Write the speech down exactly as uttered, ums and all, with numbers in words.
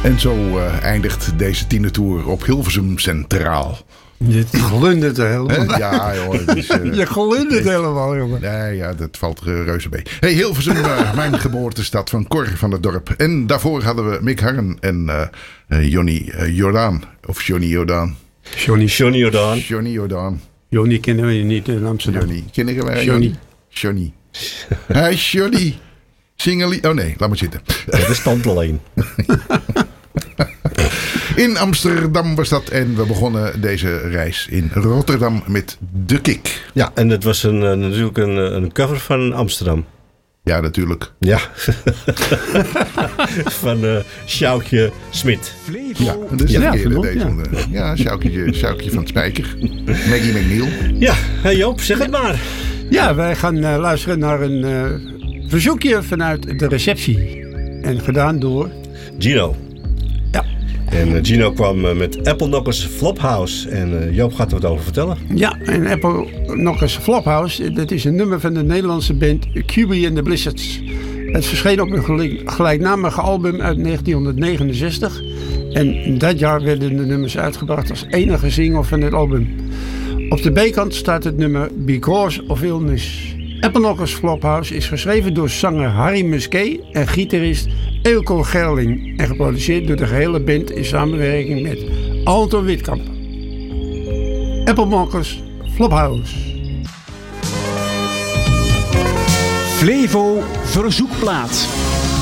En zo uh, eindigt deze tienertour op Hilversum Centraal. Je glundert er helemaal. He? Ja, joh. Dus, uh, je glundert nee, helemaal, jongen. Nee, ja, dat valt uh, reuze mee. Hey, Hilversum, uh, mijn geboortestad van Cor van het Dorp. En daarvoor hadden we Mick Harren en uh, uh, Johnny uh, Jordaan. Of Johnny Jordaan. Johnny, Johnny Jordaan. Johnny Jordaan. Johnny kennen we niet in Amsterdam. Johnny. Kennen wij Johnny. Johnny. Hey, Johnny. Singelie. Oh nee, laat maar zitten. De stand alleen. In Amsterdam was dat en we begonnen deze reis in Rotterdam met De Kik. Ja, en het was een, natuurlijk een, een cover van Amsterdam. Ja, natuurlijk. Ja. van uh, Sjoukje Smit. Ja, dat is ja, de keer ja, deze. ja. Ja, ja Sjoukje, Sjoukje van Spijker. Maggie McNeil. Ja, hey Joop, zeg het maar. Ja, wij gaan uh, luisteren naar een uh, verzoekje vanuit de receptie. En gedaan door... Gino. Ja. En uh, Gino kwam uh, met Apple Knockers Flophouse. En uh, Joop gaat er wat over vertellen. Ja, en Apple Knockers Flophouse, dat is een nummer van de Nederlandse band Q B and the Blizzards. Het verscheen op een gelijk, gelijknamige album uit negentien negenenzestig. En in dat jaar werden de nummers uitgebracht als enige single van het album. Op de B-kant staat het nummer Because of Illness. Apple Knockers Flophouse is geschreven door zanger Harry Musquet en gitarist Eelco Gerling en geproduceerd door de gehele band in samenwerking met Anton Witkamp. Apple Knockers Flophouse. Flevo Verzoekplaat.